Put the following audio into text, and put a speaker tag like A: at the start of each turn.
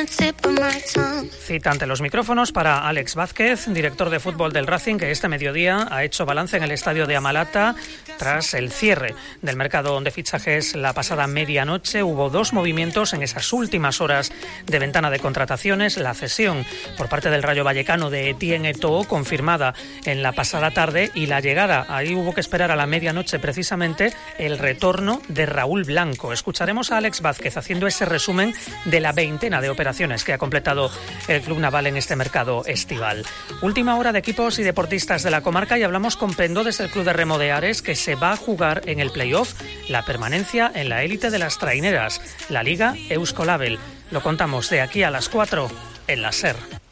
A: Cita ante los micrófonos para Alex Vázquez, director de fútbol del Racing, que este mediodía ha hecho balance en el estadio de Amalata tras el cierre del mercado de fichajes la pasada medianoche. Hubo dos movimientos en esas últimas horas de ventana de contrataciones: la cesión por parte del Rayo Vallecano de Etienne Eto'o, confirmada en la pasada tarde, y la llegada, ahí hubo que esperar a la medianoche precisamente, el retorno de Raúl Blanco. Escucharemos a Alex Vázquez haciendo ese resumen de la veintena de operaciones que ha completado el Club Naval en este mercado estival. Última hora de equipos y deportistas de la comarca, y hablamos con Pendo desde el Club de Remo de Ares, que se va a jugar en el playoff la permanencia en la élite de las traineras, la Liga Euskolabel. Lo contamos de aquí a las 4 en la SER.